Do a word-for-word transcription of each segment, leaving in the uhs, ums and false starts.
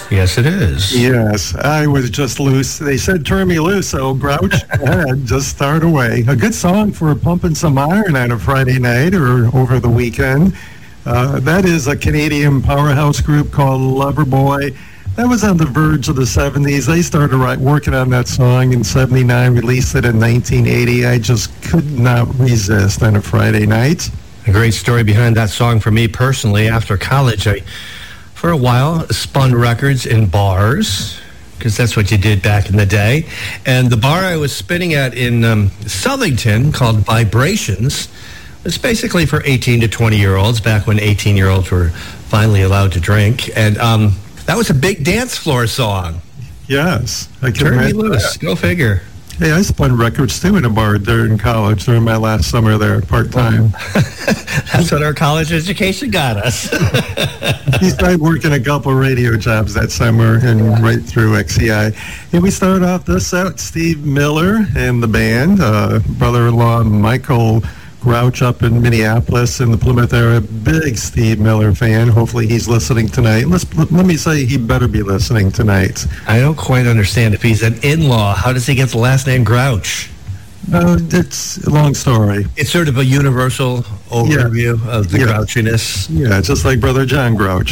Yes, it is. Yes, I was just loose. They said turn me loose, so Grouch, go ahead, just start away. A good song for pumping some iron on a Friday night or over the weekend. Uh, that is a Canadian powerhouse group called Loverboy. That was on the verge of the seventies. They started right, working on that song in seventy-nine, released it in nineteen eighty. I just could not resist on a Friday night. A great story behind that song for me personally. After college, I, for a while, spun records in bars, because that's what you did back in the day. And the bar I was spinning at in um, Southington, called Vibrations, was basically for eighteen to twenty-year-olds, back when eighteen-year-olds were finally allowed to drink. And um, that was a big dance floor song. Yes. I can Turn me imagine loose. that. Go figure. Hey, I spun records, too, in a bar during college, during my last summer there, part-time. That's what our college education got us. He started working a couple radio jobs that summer and right through X E I. And we started off this out, Steve Miller and the band, uh, brother-in-law Michael Grouch up in Minneapolis in the Plymouth area. Big Steve Miller fan. Hopefully he's listening tonight. Let's, let me say he better be listening tonight. I don't quite understand. If he's an in-law, how does he get the last name Grouch? Uh, it's a long story. It's sort of a universal overview yeah. of the yeah. grouchiness. Yeah, just like Brother John Grouch.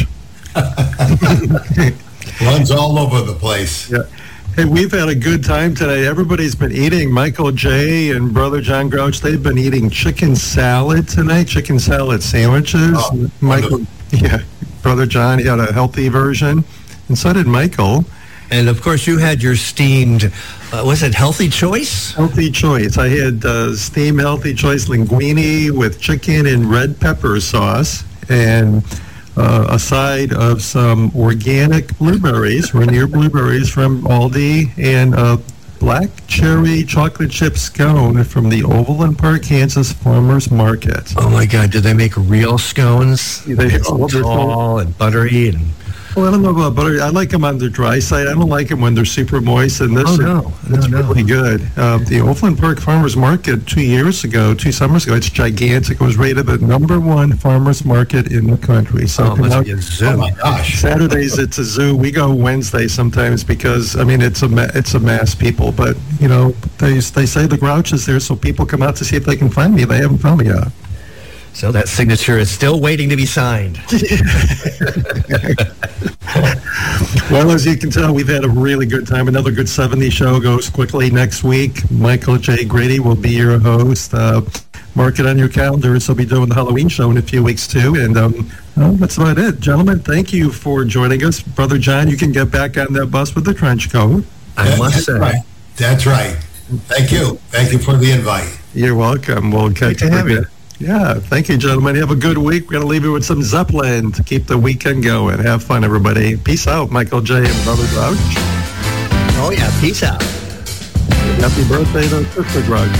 Runs all over the place. Yeah. Hey, we've had a good time today. Everybody's been eating. Michael J. and Brother John Grouch, they've been eating chicken salad tonight, chicken salad sandwiches. Oh, Michael, yeah, Brother John, he had a healthy version, and so did Michael. And, of course, you had your steamed, uh, was it Healthy Choice? Healthy Choice. I had uh, steamed Healthy Choice linguine with chicken and red pepper sauce, and uh, a side of some organic blueberries, Rainier blueberries from Aldi, and a black cherry chocolate chip scone from the Overland Park, Kansas Farmers Market. Oh, my God. Do they make real scones? They, It's oh, they're tall and buttery and... Well, I don't know about butter. I like them on the dry side. I don't like them when they're super moist. And this Oh, is no. No, it's no. really good. Um, the Overland Park Farmers Market two years ago, two summers ago, it's gigantic. It was rated the number one farmers market in the country. So Oh, it must now- be a zoo. Oh my gosh. Saturdays it's a zoo. We go Wednesday sometimes because I mean it's a ma- it's a mass people. But you know they they say the Grouch is there, so people come out to see if they can find me. They haven't found me yet. So that signature is still waiting to be signed. Well, as you can tell, we've had a really good time. Another good seventies show goes quickly next week. Michael J. Grady will be your host. Uh, mark it on your calendars. He'll be doing the Halloween show in a few weeks, too. And um, well, that's about it. Gentlemen, thank you for joining us. Brother John, you can get back on that bus with the trench coat. I That- must that's say. right. That's right. Thank you. Thank you for the invite. You're welcome. We'll catch to have you. Yeah, thank you, gentlemen. Have a good week. We're going to leave you with some Zeppelin to keep the weekend going. Have fun, everybody. Peace out, Michael J. and Brother Grouch. Oh, yeah. Peace out. Happy birthday to Sister Grouch.